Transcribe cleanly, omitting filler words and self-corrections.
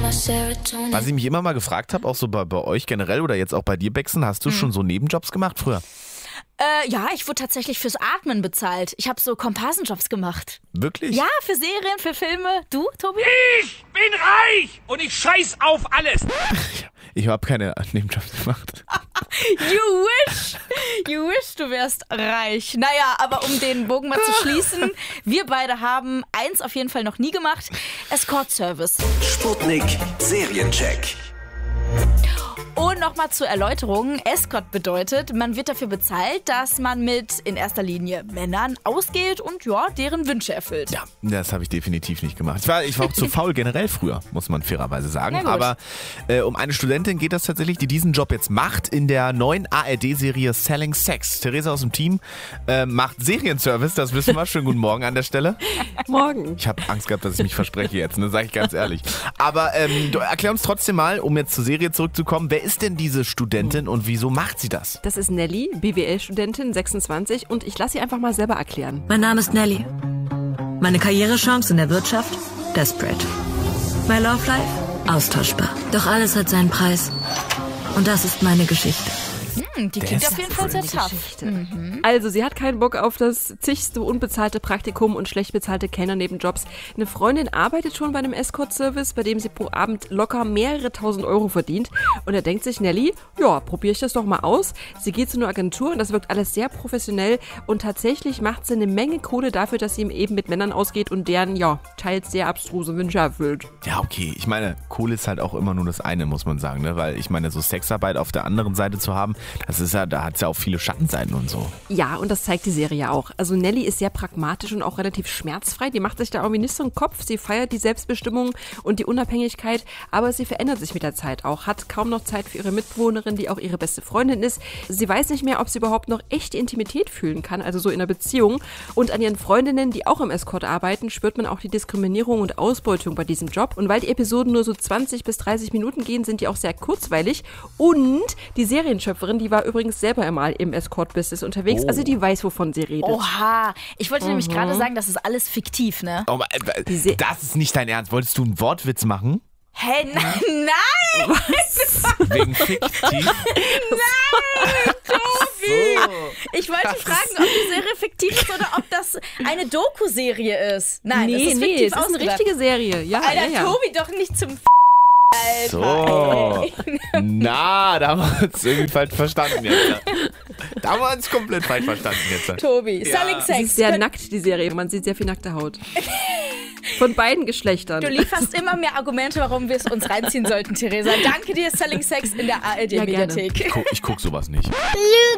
Was ich mich immer mal gefragt habe, auch so bei euch generell oder jetzt auch bei dir, Bexen, hast du schon so Nebenjobs gemacht früher? Ja, ich wurde tatsächlich fürs Atmen bezahlt. Ich habe so Komparsenjobs gemacht. Wirklich? Ja, für Serien, für Filme. Du, Tobi? Ich bin reich und ich scheiß auf alles. Ich habe keine Nebenjobs gemacht. You wish, du wärst reich. Naja, aber um den Bogen mal zu schließen, wir beide haben eins auf jeden Fall noch nie gemacht: Escort-Service. Sputnik Seriencheck. Und nochmal zur Erläuterung: Escort bedeutet, man wird dafür bezahlt, dass man mit in erster Linie Männern ausgeht und ja, deren Wünsche erfüllt. Ja, das habe ich definitiv nicht gemacht. Ich war auch zu faul generell früher, muss man fairerweise sagen. Na gut. Aber um eine Studentin geht das tatsächlich, die diesen Job jetzt macht in der neuen ARD-Serie Selling Sex. Theresa aus dem Team macht Serienservice, das wissen wir. Schönen guten Morgen an der Stelle. Morgen. Ich habe Angst gehabt, dass ich mich verspreche jetzt, ne, sage ich ganz ehrlich. Aber erklär uns trotzdem mal, um jetzt zur Serie zurückzukommen, wer ist denn diese Studentin und wieso macht sie das? Das ist Nelly, BWL-Studentin, 26 und ich lasse sie einfach mal selber erklären. Mein Name ist Nelly. Meine Karrierechance in der Wirtschaft? Desperate. My Love Life? Austauschbar. Doch alles hat seinen Preis. Und das ist meine Geschichte. Die klingt auf jeden Fall sehr tough. Also, sie hat keinen Bock auf das zigste unbezahlte Praktikum und schlecht bezahlte Kellner-Nebenjobs. Eine Freundin arbeitet schon bei einem Escort-Service, bei dem sie pro Abend locker mehrere tausend Euro verdient. Und da denkt sich Nelly, ja, probiere ich das doch mal aus. Sie geht zu einer Agentur und das wirkt alles sehr professionell. Und tatsächlich macht sie eine Menge Kohle dafür, dass sie eben mit Männern ausgeht und deren, ja, teils sehr abstruse Wünsche erfüllt. Ja, okay. Ich meine, Kohle ist halt auch immer nur das eine, muss man sagen, ne? Weil ich meine, so Sexarbeit auf der anderen Seite zu haben, das ist ja, da hat es ja auch viele Schattenseiten und so. Ja, und das zeigt die Serie ja auch. Also Nelly ist sehr pragmatisch und auch relativ schmerzfrei. Die macht sich da irgendwie nicht so einen Kopf. Sie feiert die Selbstbestimmung und die Unabhängigkeit, aber sie verändert sich mit der Zeit auch. Hat kaum noch Zeit für ihre Mitbewohnerin, die auch ihre beste Freundin ist. Sie weiß nicht mehr, ob sie überhaupt noch echte Intimität fühlen kann, also so in einer Beziehung. Und an ihren Freundinnen, die auch im Escort arbeiten, spürt man auch die Diskriminierung und Ausbeutung bei diesem Job. Und weil die Episoden nur so 20 bis 30 Minuten gehen, sind die auch sehr kurzweilig. Und die Serienschöpferin, die war übrigens selber mal im Escort-Business unterwegs, also die weiß, wovon sie redet. Oha, ich wollte nämlich gerade sagen, das ist alles fiktiv, ne? Oh, das ist nicht dein Ernst. Wolltest du einen Wortwitz machen? Hä, nein! Was? Wegen fiktiv? Nein, Tobi! So. Ich wollte fragen, ob die Serie fiktiv ist oder ob das eine Doku-Serie ist. Nein, es ist fiktiv es ist eine ausgedacht. richtige Serie. Ja, Alter, ja. Tobi, doch nicht zum Alter. So. Na, da haben wir uns irgendwie falsch verstanden jetzt. Da haben wir uns komplett falsch verstanden jetzt. Tobi, Selling Sie Sex. ist sehr nackt, die Serie. Man sieht sehr viel nackte Haut. Von beiden Geschlechtern. Du lieferst immer mehr Argumente, warum wir es uns reinziehen sollten, Theresa. Danke dir, Selling Sex in der ARD-Mediathek. Ich guck sowas nicht. Lügen!